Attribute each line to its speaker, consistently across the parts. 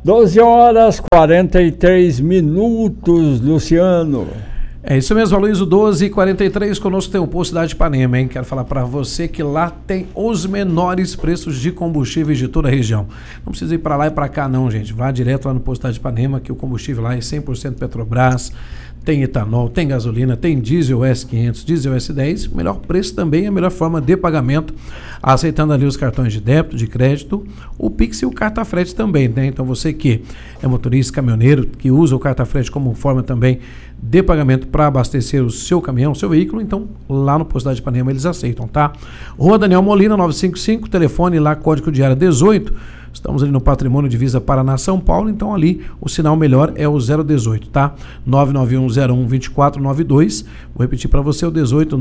Speaker 1: 12 horas 43 minutos, Luciano.
Speaker 2: É isso mesmo, Aloysio, 12h43, conosco tem o Posto Cidade de Ipanema, hein? Quero falar para você que lá tem os menores preços de combustíveis de toda a região. Não precisa ir para lá e para cá não, gente. Vá direto lá no Posto Cidade de Ipanema, que o combustível lá é 100% Petrobras, tem etanol, tem gasolina, tem diesel S500, diesel S10. O melhor preço também, a melhor forma de pagamento, aceitando ali os cartões de débito, de crédito, o Pix e o carta-frete também, né? Então você que é motorista, caminhoneiro, que usa o carta-frete como forma também de pagamento para abastecer o seu caminhão, o seu veículo, então lá no Posto de Ipanema eles aceitam, tá? Rua Daniel Molina, 955, telefone lá, código de área 18, estamos ali no Patrimônio Divisa Paraná, São Paulo, então ali o sinal melhor é o 018, tá? 991012492, vou repetir para você o 18,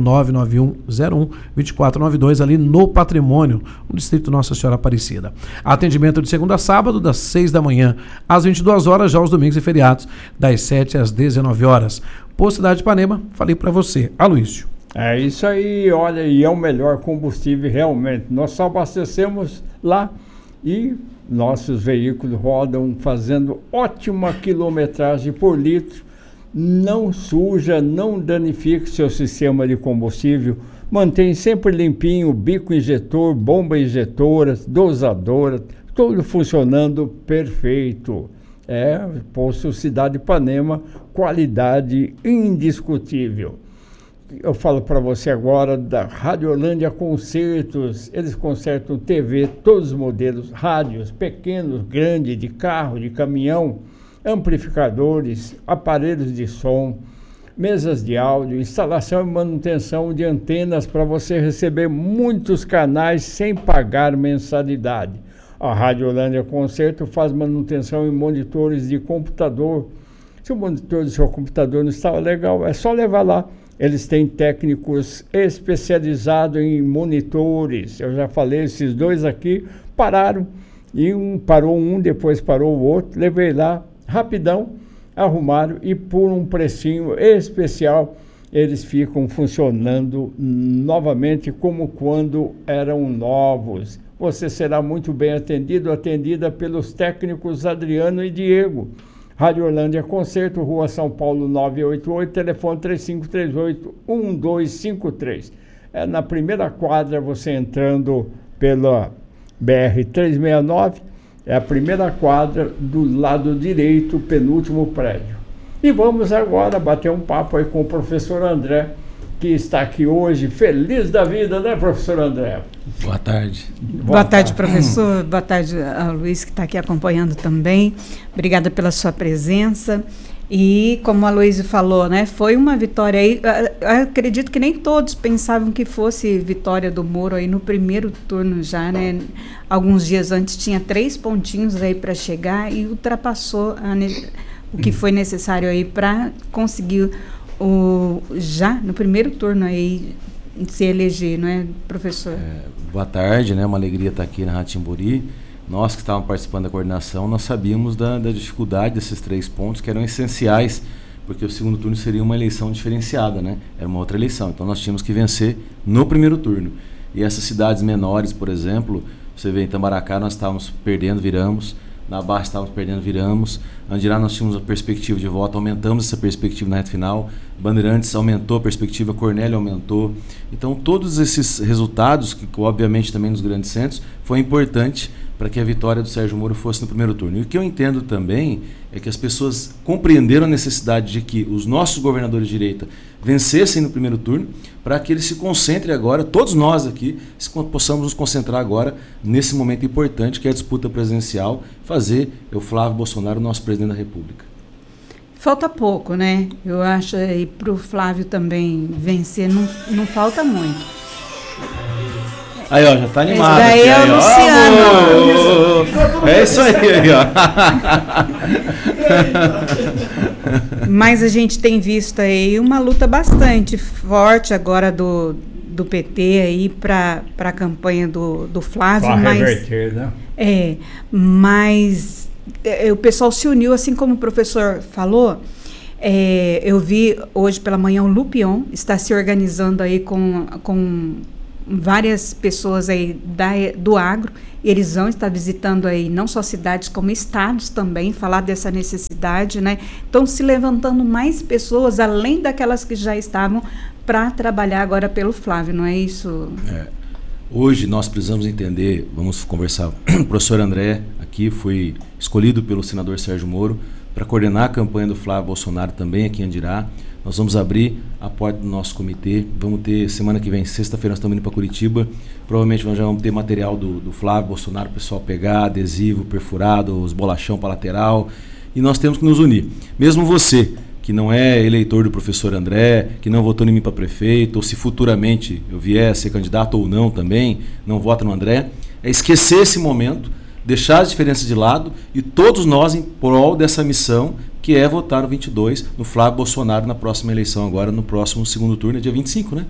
Speaker 2: 991012492, ali no Patrimônio, no Distrito Nossa Senhora Aparecida. Atendimento de segunda a sábado, das 6 da manhã às 22 horas, já os domingos e feriados, das 7 às 19 horas. Posto Cidade de Ipanema, falei para você, Aloysio.
Speaker 1: É isso aí, olha, e é o melhor combustível realmente. Nós só abastecemos lá e nossos veículos rodam fazendo ótima quilometragem por litro, não suja, não danifica o seu sistema de combustível, mantém sempre limpinho, bico injetor, bomba injetora, dosadora, tudo funcionando perfeito. É, Posto Cidade de Ipanema, qualidade indiscutível. Eu falo para você agora da Radiolândia Concertos. Eles consertam TV, todos os modelos, rádios, pequenos, grandes, de carro, de caminhão, amplificadores, aparelhos de som, mesas de áudio, instalação e manutenção de antenas para você receber muitos canais sem pagar mensalidade. A Radiolândia Concerto faz manutenção em monitores de computador. Se o monitor do seu computador não está legal, é só levar lá. Eles têm técnicos especializados em monitores. Eu já falei, esses dois aqui pararam. E parou depois parou o outro. Levei lá, rapidão, arrumaram e por um precinho especial eles ficam funcionando novamente como quando eram novos. Você será muito bem atendida pelos técnicos Adriano e Diego. Radiolândia Concerto, Rua São Paulo 988, telefone 3538-1253. É na primeira quadra, você entrando pela BR-369, é a primeira quadra do lado direito, penúltimo prédio. E vamos agora bater um papo aí com o professor André, que está aqui hoje, feliz da vida, né, professor André?
Speaker 3: Boa tarde.
Speaker 4: Boa tarde, professor. Boa tarde a Luiz, que está aqui acompanhando também. Obrigada pela sua presença. E, como a Luiz falou, né, foi uma vitória aí. Acredito que nem todos pensavam que fosse vitória do Moro aí no primeiro turno já, né? Alguns dias antes tinha 3 pontinhos aí para chegar e ultrapassou o que foi necessário aí para conseguir já no primeiro turno aí se eleger, não é, professor?
Speaker 3: Boa tarde, né? Uma alegria estar aqui na Rádio Timburi. Nós que estávamos participando da coordenação, nós sabíamos da dificuldade desses 3 pontos que eram essenciais, porque o segundo turno seria uma eleição diferenciada, né? Era uma outra eleição, então nós tínhamos que vencer no primeiro turno. E essas cidades menores, por exemplo, você vê em Itamaracá nós estávamos perdendo, viramos. Na Barra estávamos perdendo, viramos. Andirá nós tínhamos a perspectiva de voto, aumentamos essa perspectiva na reta final. Bandeirantes aumentou a perspectiva, Cornélio aumentou. Então todos esses resultados, que obviamente também nos grandes centros, foi importante para que a vitória do Sérgio Moro fosse no primeiro turno. E o que eu entendo também é que as pessoas compreenderam a necessidade de que os nossos governadores de direita vencessem no primeiro turno, para que eles se concentrem agora, todos nós aqui, possamos nos concentrar agora nesse momento importante que é a disputa presidencial, fazer o Flávio Bolsonaro o nosso presidente da República.
Speaker 4: Falta pouco, né? Eu acho, e para o Flávio também vencer, não falta muito.
Speaker 3: Aí, ó, já tá animado.
Speaker 4: Esse daí
Speaker 3: aqui,
Speaker 4: é o
Speaker 3: Luciano. É isso aí,
Speaker 4: ó. Mas a gente tem visto aí uma luta bastante forte agora do PT aí para a campanha do Flávio.
Speaker 1: Para reverter, né?
Speaker 4: Mas o pessoal se uniu, assim como o professor falou. Eu vi hoje pela manhã o Lupion está se organizando aí com várias pessoas aí do agro, eles vão estar visitando aí não só cidades como estados também, falar dessa necessidade, né? Estão se levantando mais pessoas, além daquelas que já estavam, para trabalhar agora pelo Flávio, não é isso?
Speaker 3: Hoje nós precisamos entender, vamos conversar, o professor André aqui foi escolhido pelo senador Sérgio Moro para coordenar a campanha do Flávio Bolsonaro também aqui em Andirá. Nós vamos abrir a porta do nosso comitê, vamos ter semana que vem, sexta-feira nós estamos indo para Curitiba, provavelmente nós já vamos ter material do Flávio Bolsonaro, o pessoal pegar, adesivo, perfurado, os bolachão para lateral, e nós temos que nos unir. Mesmo você, que não é eleitor do professor André, que não votou em mim para prefeito, ou se futuramente eu vier a ser candidato ou não também, não vota no André, é esquecer esse momento, deixar as diferenças de lado e todos nós em prol dessa missão que é votar no 22, no Flávio Bolsonaro na próxima eleição agora, no próximo segundo turno, dia 25, né?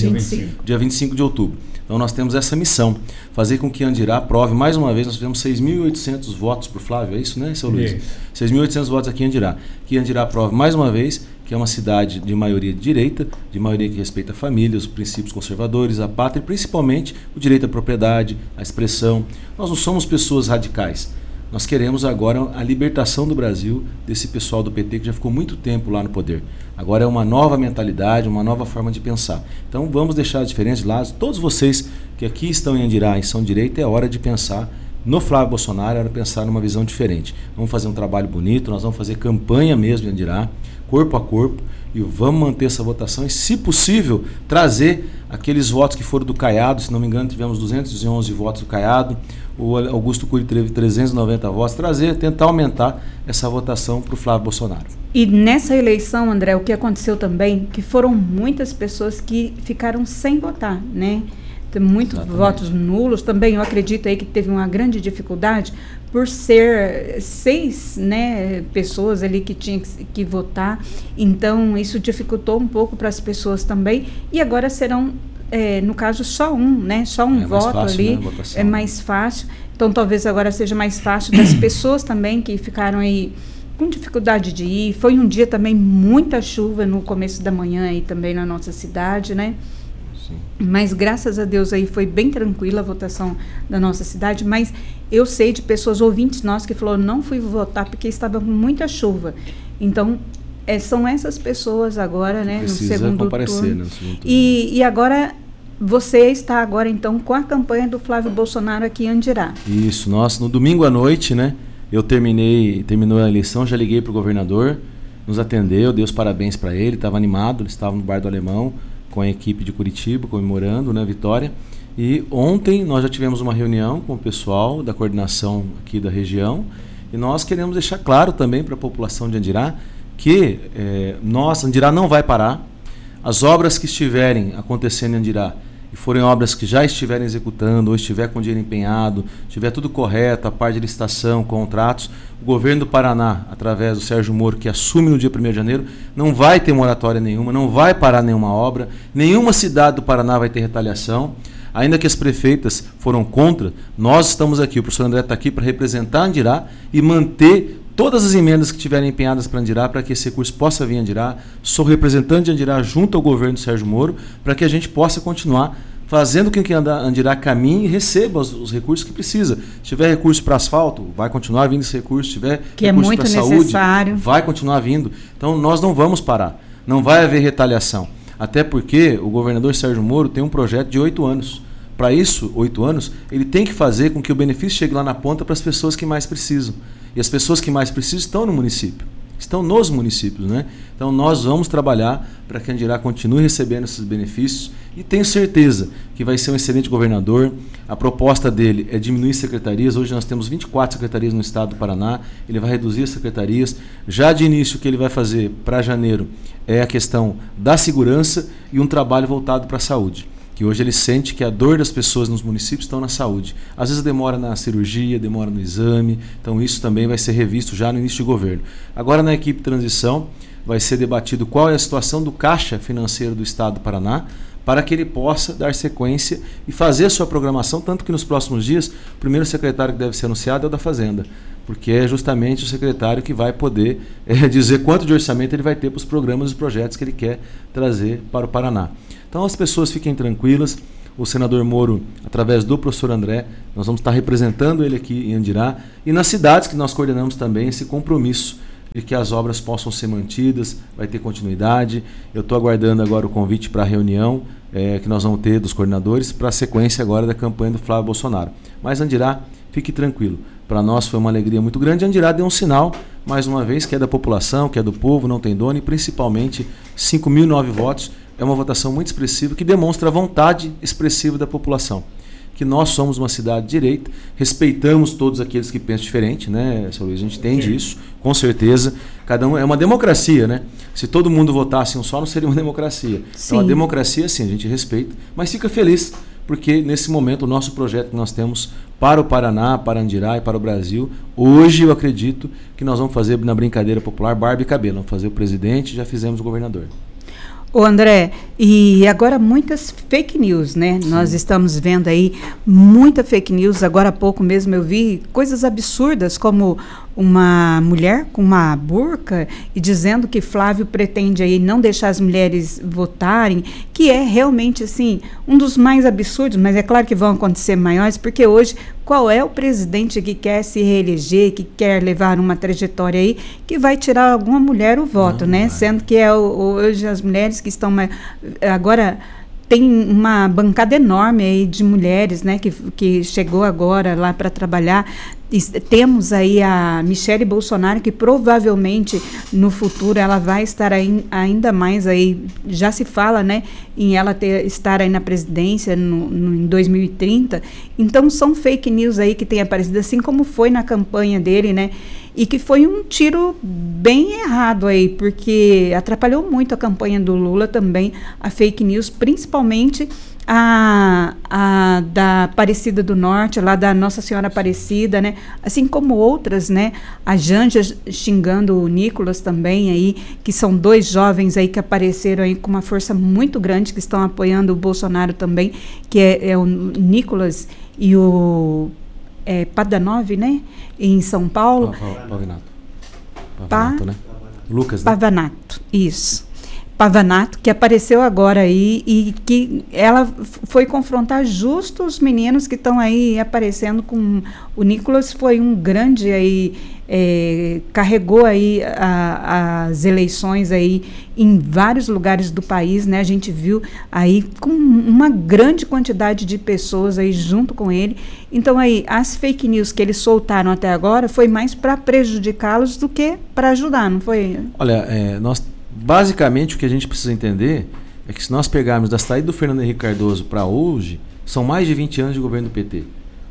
Speaker 3: Dia 25 de outubro. Então nós temos essa missão, fazer com que Andirá aprove, mais uma vez, nós tivemos 6.800 votos para o Flávio, é isso, né, seu Luiz? 6.800 votos aqui em Andirá. Que Andirá aprove, mais uma vez, que é uma cidade de maioria de direita, de maioria que respeita a família, os princípios conservadores, a pátria e principalmente o direito à propriedade, à expressão. Nós não somos pessoas radicais. Nós queremos agora a libertação do Brasil desse pessoal do PT que já ficou muito tempo lá no poder. Agora é uma nova mentalidade, uma nova forma de pensar. Então vamos deixar as diferenças de lado. Todos vocês que aqui estão em Andirá e são direita, é hora de pensar no Flávio Bolsonaro, é hora de pensar numa visão diferente. Vamos fazer um trabalho bonito, nós vamos fazer campanha mesmo em Andirá, corpo a corpo, e vamos manter essa votação e, se possível, trazer aqueles votos que foram do Caiado. Se não me engano, tivemos 211 votos do Caiado, o Augusto Cury teve 390 votos, tentar aumentar essa votação para o Flávio Bolsonaro.
Speaker 4: E nessa eleição, André, o que aconteceu também, que foram muitas pessoas que ficaram sem votar, né? Tem muitos votos nulos também. Eu acredito aí que teve uma grande dificuldade por ser 6, né, pessoas ali que tinham que votar. Então, isso dificultou um pouco para as pessoas também. E agora serão, no caso, só um, né? Só um voto
Speaker 3: fácil,
Speaker 4: ali.
Speaker 3: Né,
Speaker 4: é mais fácil. Então, talvez agora seja mais fácil das pessoas também que ficaram aí com dificuldade de ir. Foi um dia também muita chuva no começo da manhã aí também na nossa cidade, né? Mas graças a Deus aí foi bem tranquila a votação da nossa cidade, mas eu sei de pessoas, ouvintes nossos, que falaram, não fui votar porque estava com muita chuva. Então, são essas pessoas agora, né, no segundo turno.
Speaker 3: No segundo turno.
Speaker 4: E agora, você está agora então com a campanha do Flávio Bolsonaro aqui em Andirá.
Speaker 3: Isso, nós no domingo à noite, né, terminou a eleição, já liguei para o governador, nos atendeu, dei os parabéns para ele, estava animado, ele estava no Bar do Alemão, com a equipe de Curitiba, comemorando, né, a vitória. E ontem nós já tivemos uma reunião com o pessoal da coordenação aqui da região e nós queremos deixar claro também para a população de Andirá que Andirá não vai parar. As obras que estiverem acontecendo em Andirá e forem obras que já estiverem executando ou estiver com dinheiro empenhado, estiver tudo correto, a parte de licitação, contratos, o governo do Paraná, através do Sérgio Moro, que assume no dia 1º de janeiro, não vai ter moratória nenhuma, não vai parar nenhuma obra, nenhuma cidade do Paraná vai ter retaliação. Ainda que as prefeitas foram contra, nós estamos aqui, o professor André está aqui para representar Andirá e manter todas as emendas que estiverem empenhadas para Andirá, para que esse recurso possa vir a Andirá. Sou representante de Andirá junto ao governo do Sérgio Moro, para que a gente possa continuar fazendo com que Andirá caminhe e receba os recursos que precisa. Se tiver recurso para asfalto, vai continuar vindo esse recurso. Se tiver
Speaker 4: que
Speaker 3: recurso para saúde,
Speaker 4: necessário,
Speaker 3: vai continuar vindo. Então nós não vamos parar, não vai haver retaliação. Até porque o governador Sérgio Moro tem um projeto de 8 anos. Para isso, 8 anos, ele tem que fazer com que o benefício chegue lá na ponta para as pessoas que mais precisam. E as pessoas que mais precisam estão no município, estão nos municípios, né? Então nós vamos trabalhar para que Andirá continue recebendo esses benefícios e tenho certeza que vai ser um excelente governador. A proposta dele é diminuir secretarias. Hoje nós temos 24 secretarias no estado do Paraná, ele vai reduzir as secretarias. Já de início o que ele vai fazer para janeiro é a questão da segurança e um trabalho voltado para a saúde. Que hoje ele sente que a dor das pessoas nos municípios estão na saúde. Às vezes demora na cirurgia, demora no exame, então isso também vai ser revisto já no início de governo. Agora na equipe de transição vai ser debatido qual é a situação do caixa financeiro do estado do Paraná, para que ele possa dar sequência e fazer a sua programação, tanto que nos próximos dias o primeiro secretário que deve ser anunciado é o da Fazenda, porque é justamente o secretário que vai poder dizer quanto de orçamento ele vai ter para os programas e projetos que ele quer trazer para o Paraná. Então as pessoas fiquem tranquilas, o senador Moro, através do professor André, nós vamos estar representando ele aqui em Andirá, e nas cidades que nós coordenamos também esse compromisso de que as obras possam ser mantidas, vai ter continuidade. Eu estou aguardando agora o convite para a reunião que nós vamos ter dos coordenadores para a sequência agora da campanha do Flávio Bolsonaro. Mas Andirá, fique tranquilo, para nós foi uma alegria muito grande. Andirá deu um sinal, mais uma vez, que é da população, que é do povo, não tem dono, e principalmente 5.009 votos, é uma votação muito expressiva que demonstra a vontade expressiva da população. Que nós somos uma cidade de direita, respeitamos todos aqueles que pensam diferente, né, São Luís? A gente entende isso, com certeza. Cada um é uma democracia, né? Se todo mundo votasse um só, não seria uma democracia. Sim. Então a democracia, sim, a gente respeita, mas fica feliz, porque nesse momento o nosso projeto que nós temos para o Paraná, para Andirá e para o Brasil, hoje eu acredito que nós vamos fazer na brincadeira popular barba e cabelo. Vamos fazer o presidente, já fizemos o governador.
Speaker 4: Ô André, e agora muitas fake news, né? Sim. Nós estamos vendo aí muita fake news. Agora há pouco mesmo eu vi coisas absurdas, como uma mulher com uma burca e dizendo que Flávio pretende aí não deixar as mulheres votarem, que é realmente assim um dos mais absurdos, mas é claro que vão acontecer maiores, porque hoje qual é o presidente que quer se reeleger, que quer levar uma trajetória aí, que vai tirar alguma mulher o voto, né? Sendo que hoje as mulheres que estão agora tem uma bancada enorme aí de mulheres, né, que chegou agora lá para trabalhar. Temos aí a Michele Bolsonaro, que provavelmente no futuro ela vai estar aí, ainda mais aí, já se fala, né, em ela estar aí na presidência em 2030. Então são fake news aí que tem aparecido, assim como foi na campanha dele, né, e que foi um tiro bem errado aí, porque atrapalhou muito a campanha do Lula também, a fake news, principalmente a da Aparecida do Norte, lá da Nossa Senhora Aparecida, né? Assim como outras, né? A Janja xingando o Nicolas também aí, que são dois jovens aí que apareceram aí com uma força muito grande, que estão apoiando o Bolsonaro também, que é o Nicolas e o Padanov, né? Em São Paulo.
Speaker 3: Pavanato, né? Lucas, né?
Speaker 4: Pavanato, isso. Pavanato, que apareceu agora aí e que ela foi confrontar justo os meninos que estão aí aparecendo com... O Nicolas foi um grande aí, carregou aí as eleições aí em vários lugares do país, né? A gente viu aí com uma grande quantidade de pessoas aí junto com ele. Então aí as fake news que eles soltaram até agora foi mais para prejudicá-los do que para ajudar, não foi?
Speaker 3: Olha, basicamente o que a gente precisa entender é que se nós pegarmos da saída do Fernando Henrique Cardoso para hoje, são mais de 20 anos de governo do PT.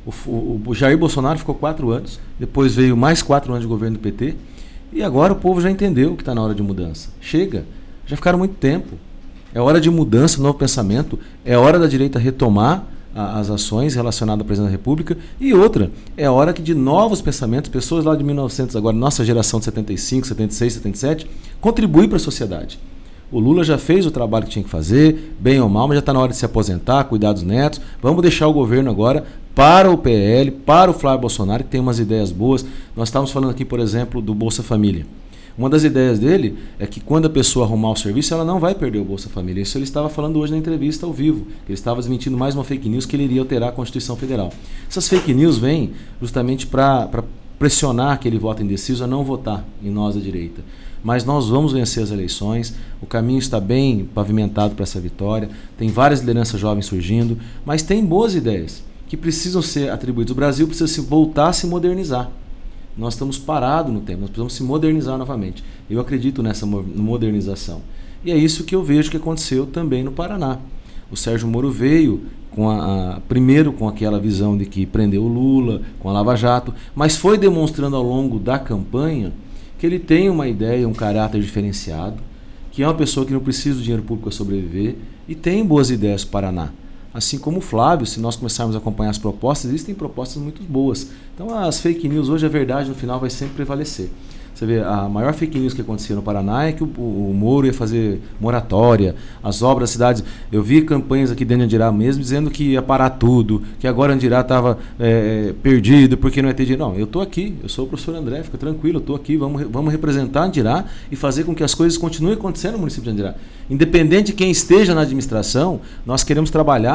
Speaker 3: O Jair Bolsonaro ficou 4 anos, depois veio mais 4 anos de governo do PT, e agora o povo já entendeu que está na hora de mudança. Chega, já ficaram muito tempo. É hora de mudança, novo pensamento, é hora da direita retomar as ações relacionadas à presidência da República, e outra, é hora que de novos pensamentos, pessoas lá de 1900, agora nossa geração de 75, 76, 77, contribuem para a sociedade. O Lula já fez o trabalho que tinha que fazer, bem ou mal, mas já está na hora de se aposentar, cuidar dos netos. Vamos deixar o governo agora para o PL, para o Flávio Bolsonaro, que tem umas ideias boas. Nós estávamos falando aqui, por exemplo, do Bolsa Família. Uma das ideias dele é que quando a pessoa arrumar o serviço, ela não vai perder o Bolsa Família. Isso ele estava falando hoje na entrevista ao vivo, que ele estava desmentindo mais uma fake news que ele iria alterar a Constituição Federal. Essas fake news vêm justamente para pressionar aquele voto indeciso a não votar em nós da direita. Mas nós vamos vencer as eleições, o caminho está bem pavimentado para essa vitória, tem várias lideranças jovens surgindo, mas tem boas ideias que precisam ser atribuídas. O Brasil precisa voltar a se modernizar. Nós estamos parados no tempo, nós precisamos se modernizar novamente. Eu acredito nessa modernização. E é isso que eu vejo que aconteceu também no Paraná. O Sérgio Moro veio primeiro com aquela visão de que prendeu o Lula, com a Lava Jato, mas foi demonstrando ao longo da campanha que ele tem uma ideia, um caráter diferenciado, que é uma pessoa que não precisa do dinheiro público para sobreviver e tem boas ideias para o Paraná. Assim como o Flávio, se nós começarmos a acompanhar as propostas, existem propostas muito boas. Então as fake news, hoje a verdade no final vai sempre prevalecer. Você vê, a maior fake news que acontecia no Paraná é que o Moro ia fazer moratória, as obras das cidades. Eu vi campanhas aqui dentro de Andirá mesmo dizendo que ia parar tudo, que agora Andirá estava perdido porque não ia ter dinheiro. Não, eu estou aqui, eu sou o professor André, fica tranquilo, eu estou aqui, vamos representar Andirá e fazer com que as coisas continuem acontecendo no município de Andirá. Independente de quem esteja na administração, nós queremos trabalhar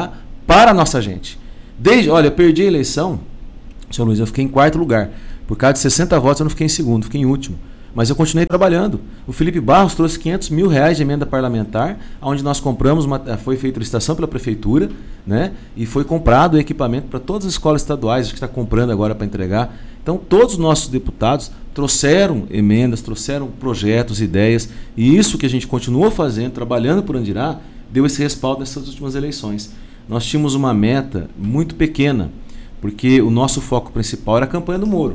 Speaker 3: para a nossa gente. Olha, eu perdi a eleição, senhor Luiz, eu fiquei em 4º lugar. Por causa de 60 votos eu não fiquei em segundo, fiquei em último. Mas eu continuei trabalhando. O Felipe Barros trouxe R$500 mil de emenda parlamentar, onde nós compramos, foi feita licitação pela prefeitura, né? E foi comprado o equipamento para todas as escolas estaduais, a gente está comprando agora para entregar. Então, todos os nossos deputados trouxeram emendas, trouxeram projetos, ideias, e isso que a gente continuou fazendo, trabalhando por Andirá, deu esse respaldo nessas últimas eleições. Nós tínhamos uma meta muito pequena, porque o nosso foco principal era a campanha do Moro.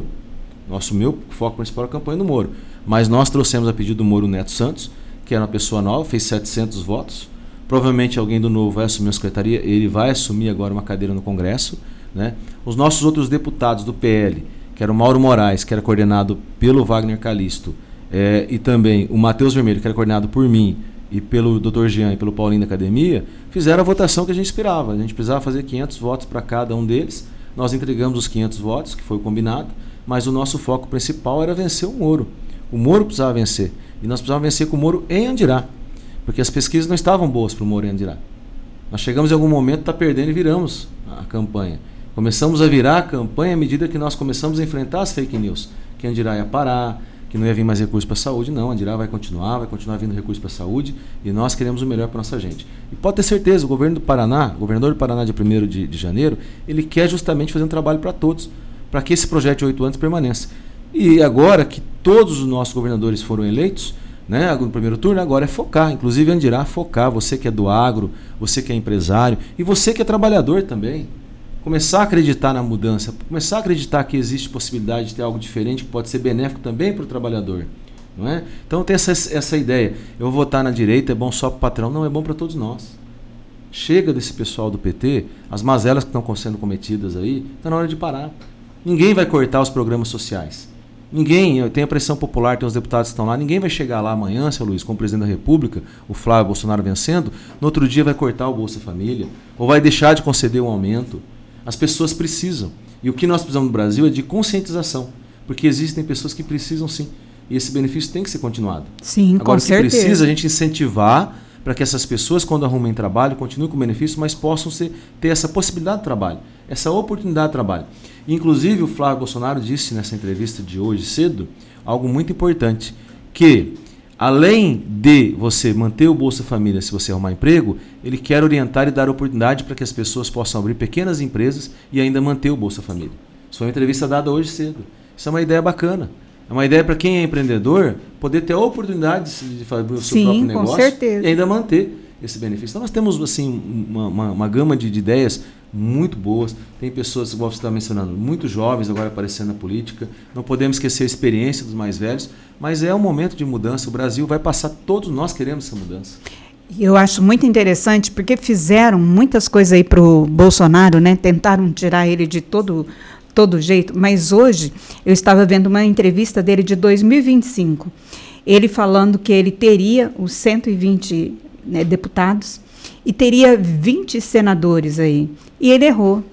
Speaker 3: Meu foco principal era a campanha do Moro. Mas nós trouxemos a pedido do Moro Neto Santos, que era uma pessoa nova, fez 700 votos. Provavelmente alguém do Novo vai assumir a secretaria, ele vai assumir agora uma cadeira no Congresso, né? Os nossos outros deputados do PL, que era o Mauro Moraes, que era coordenado pelo Wagner Calisto, e também o Matheus Vermelho, que era coordenado por mim, e pelo Dr. Jean e pelo Paulinho da Academia, fizeram a votação que a gente esperava. A gente precisava fazer 500 votos para cada um deles. Nós entregamos os 500 votos, que foi o combinado, mas o nosso foco principal era vencer o Moro. O Moro precisava vencer. E nós precisávamos vencer com o Moro em Andirá, porque as pesquisas não estavam boas para o Moro em Andirá. Nós chegamos em algum momento, está perdendo e viramos a campanha. Começamos a virar a campanha à medida que nós começamos a enfrentar as fake news, que Andirá ia parar, que não ia vir mais recursos para a saúde. Não, Andirá vai continuar vindo recursos para a saúde, e nós queremos o melhor para a nossa gente. E pode ter certeza, o governo do Paraná, o governador do Paraná de 1º de janeiro, ele quer justamente fazer um trabalho para todos, para que esse projeto de 8 anos permaneça. E agora que todos os nossos governadores foram eleitos, né, no primeiro turno, agora é focar, inclusive Andirá, focar, você que é do agro, você que é empresário, e você que é trabalhador também. Começar a acreditar na mudança, começar a acreditar que existe possibilidade de ter algo diferente que pode ser benéfico também para o trabalhador. Não é? Então tem essa ideia, eu vou votar na direita, é bom só para o patrão. Não, é bom para todos nós. Chega desse pessoal do PT, as mazelas que estão sendo cometidas aí, está na hora de parar. Ninguém vai cortar os programas sociais. Ninguém, tem a pressão popular, tem os deputados que estão lá, ninguém vai chegar lá amanhã, seu Luiz, como presidente da República, o Flávio Bolsonaro vencendo, no outro dia vai cortar o Bolsa Família, ou vai deixar de conceder um aumento. As pessoas precisam. E o que nós precisamos no Brasil é de conscientização, porque existem pessoas que precisam sim, e esse benefício tem que ser continuado.
Speaker 4: Sim,
Speaker 3: agora,
Speaker 4: com certeza.
Speaker 3: Precisa a gente incentivar para que essas pessoas, quando arrumem trabalho, continuem com o benefício, mas possam ter essa possibilidade de trabalho, essa oportunidade de trabalho. Inclusive, o Flávio Bolsonaro disse nessa entrevista de hoje cedo algo muito importante, que além de você manter o Bolsa Família se você arrumar emprego, ele quer orientar e dar oportunidade para que as pessoas possam abrir pequenas empresas e ainda manter o Bolsa Família. Isso foi uma entrevista dada hoje cedo. Isso é uma ideia bacana. É uma ideia para quem é empreendedor poder ter a oportunidade de fazer o seu próprio negócio, com certeza, e ainda manter esse benefício. Então nós temos assim uma gama de ideias muito boas. Tem pessoas, igual você está mencionando, muito jovens agora aparecendo na política. Não podemos esquecer a experiência dos mais velhos, mas é um momento de mudança. O Brasil vai passar, todos nós queremos essa mudança.
Speaker 4: Eu acho muito interessante, porque fizeram muitas coisas aí para o Bolsonaro, né? Tentaram tirar ele de todo jeito, mas hoje eu estava vendo uma entrevista dele de 2025, ele falando que ele teria os 120 deputados e teria 20 senadores aí, e ele errou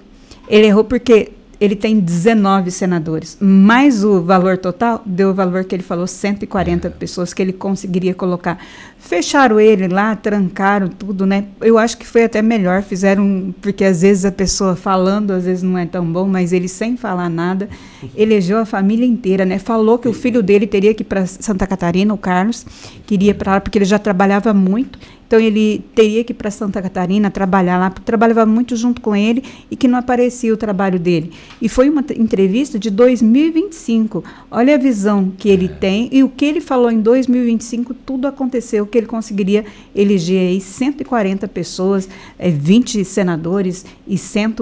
Speaker 4: porque ele tem 19 senadores, mais o valor total, deu o valor que ele falou, 140 pessoas que ele conseguiria colocar. Fecharam ele lá, trancaram tudo, né? Eu acho que foi até melhor, fizeram, porque às vezes a pessoa falando, às vezes não é tão bom, mas ele sem falar nada, elegeu a família inteira, né? Falou que o filho dele teria que ir para Santa Catarina, o Carlos, queria para lá, porque ele já trabalhava muito, então ele teria que ir para Santa Catarina, trabalhar lá, porque trabalhava muito junto com ele e que não aparecia o trabalho dele. E foi uma entrevista de 2025. Olha a visão que ele tem e o que ele falou em 2025, tudo aconteceu, que ele conseguiria eleger aí 140 pessoas, 20 senadores e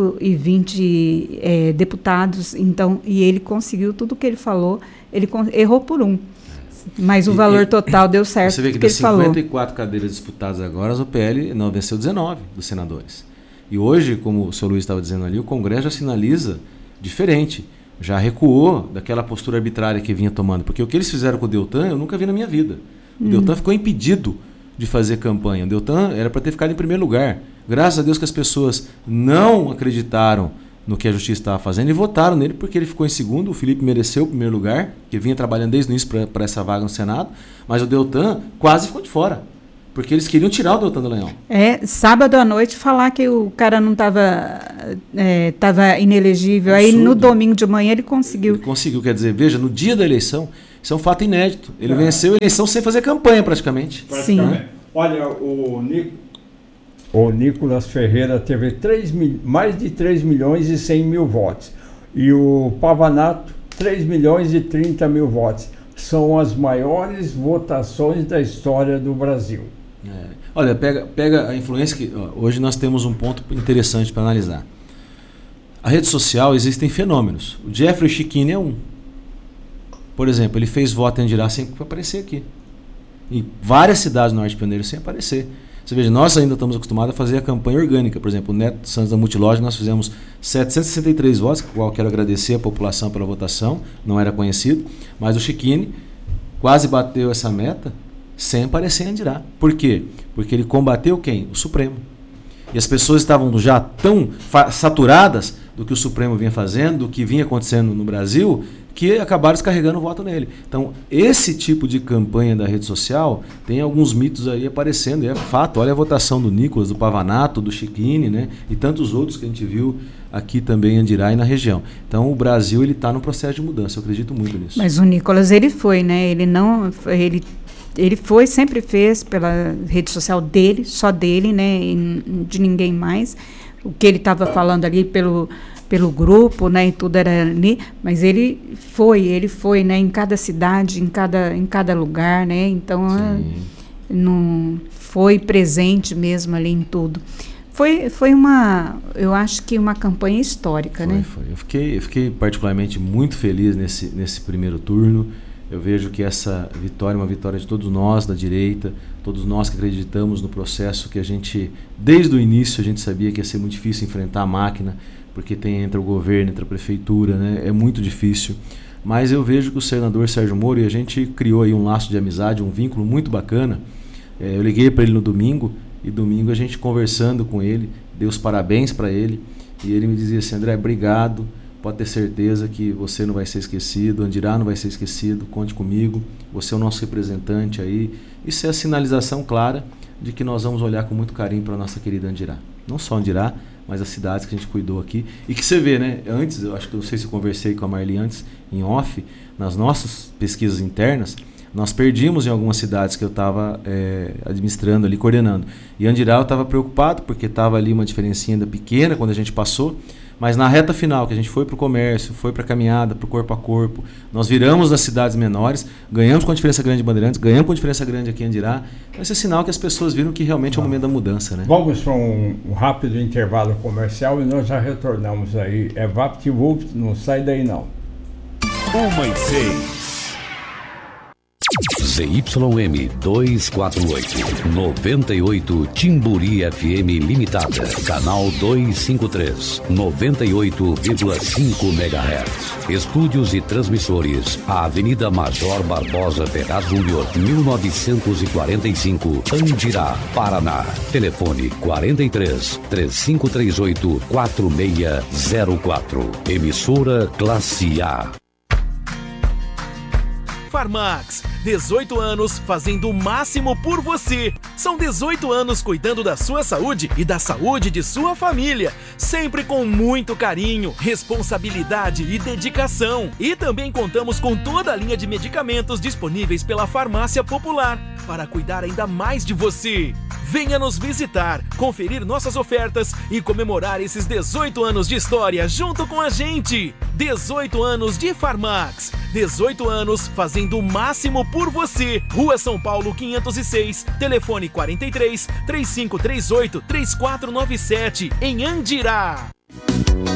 Speaker 4: 120 deputados. Então, e ele conseguiu tudo o que ele falou, ele errou por um. Mas o valor total deu certo.
Speaker 3: Você vê que das 54 cadeiras disputadas agora, o PL não venceu 19 dos senadores. E hoje, como o senhor Luiz estava dizendo ali, o Congresso já sinaliza diferente. Já recuou daquela postura arbitrária que vinha tomando. Porque o que eles fizeram com o Deltan, eu nunca vi na minha vida. O Deltan ficou impedido de fazer campanha. O Deltan era para ter ficado em primeiro lugar. Graças a Deus que as pessoas não acreditaram no que a justiça estava fazendo e votaram nele porque ele ficou em segundo. O Felipe mereceu o primeiro lugar, que vinha trabalhando desde o início para essa vaga no Senado, mas o Deltan quase ficou de fora, porque eles queriam tirar o Deltan Dallagnol.
Speaker 4: Sábado à noite falar que o cara não estava inelegível.
Speaker 3: Absurdo.
Speaker 4: Aí no domingo de manhã ele conseguiu.
Speaker 3: Ele conseguiu, quer dizer, veja, no dia da eleição, isso é um fato inédito. Ele venceu a eleição sem fazer campanha praticamente.
Speaker 4: Sim.
Speaker 1: Olha, o Nicolas Ferreira teve mais de 3 milhões e 100 mil votos. E o Pavanato, 3 milhões e 30 mil votos. São as maiores votações da história do Brasil.
Speaker 3: Olha, pega a influência que... hoje nós temos um ponto interessante para analisar. A rede social, existem fenômenos. O Jeffrey Chiquini é um. Por exemplo, ele fez voto em Andirá sem aparecer aqui. Em várias cidades do Norte Pioneiro sem aparecer. Você veja, nós ainda estamos acostumados a fazer a campanha orgânica. Por exemplo, o Neto Santos da Multiloja, nós fizemos 763 votos, qual quero agradecer a população pela votação, não era conhecido, mas o Chiquini quase bateu essa meta sem aparecer em Andirá. Por quê? Porque ele combateu quem? O Supremo. E as pessoas estavam já tão saturadas do que o Supremo vinha fazendo, do que vinha acontecendo no Brasil, que acabaram descarregando o voto nele. Então, esse tipo de campanha da rede social tem alguns mitos aí aparecendo, e é fato. Olha a votação do Nicolas, do Pavanato, do Chiquini, né? E tantos outros que a gente viu aqui também em Andirá e na região. Então, o Brasil está no processo de mudança, eu acredito muito nisso.
Speaker 4: Mas o Nicolas, ele foi, né? Ele foi, sempre fez pela rede social dele, só dele, né? E de ninguém mais. O que ele estava falando ali pelo grupo, né, e tudo era ali, mas ele foi, né, em cada cidade, em cada lugar, né, então não foi presente mesmo ali em tudo. Foi eu acho que uma campanha histórica, né?
Speaker 3: Foi. Eu fiquei particularmente muito feliz nesse primeiro turno. Eu vejo que essa vitória é uma vitória de todos nós da direita, todos nós que acreditamos no processo que a gente, desde o início, a gente sabia que ia ser muito difícil enfrentar a máquina, porque entre o governo, entre a prefeitura, né, é muito difícil. Mas eu vejo que o senador Sérgio Moro, e a gente criou aí um laço de amizade, um vínculo muito bacana. Eu liguei para ele no domingo, e domingo a gente conversando com ele, dei os parabéns para ele, e ele me dizia assim: André, obrigado, pode ter certeza que você não vai ser esquecido, Andirá não vai ser esquecido, conte comigo, você é o nosso representante aí. Isso é a sinalização clara de que nós vamos olhar com muito carinho para a nossa querida Andirá. Não só Andirá, mas as cidades que a gente cuidou aqui. E que você vê, né? Antes, eu acho que não sei se eu conversei com a Marli antes, em off, nas nossas pesquisas internas, nós perdimos em algumas cidades que eu estava administrando ali, coordenando. E Andirá eu estava preocupado, porque estava ali uma diferencinha ainda pequena quando a gente passou, mas na reta final, que a gente foi para o comércio, foi para a caminhada, para o corpo a corpo, nós viramos nas cidades menores, ganhamos com a diferença grande de Bandeirantes, ganhamos com a diferença grande aqui em Andirá. Esse é sinal que as pessoas viram que realmente é o momento da mudança, né?
Speaker 1: Vamos para um rápido intervalo comercial e nós já retornamos aí. É VaptVupt, não sai daí não.
Speaker 5: 1:06. ZYM 248, 98 Timburi FM Limitada, canal 253, 98,5 MHz. Estúdios e transmissores, a Avenida Major Barbosa Ferraz Júnior, 1945, Andirá, Paraná. Telefone 43 3538 4604. Emissora Classe A.
Speaker 6: Farmax, 18 anos fazendo o máximo por você. São 18 anos cuidando da sua saúde e da saúde de sua família, sempre com muito carinho, responsabilidade e dedicação. E também contamos com toda a linha de medicamentos disponíveis pela Farmácia Popular, para cuidar ainda mais de você. Venha nos visitar, conferir nossas ofertas e comemorar esses 18 anos de história junto com a gente. 18 anos de Farmax. 18 anos fazendo o máximo por você. Rua São Paulo 506, telefone 43 3538 3497, em Andirá.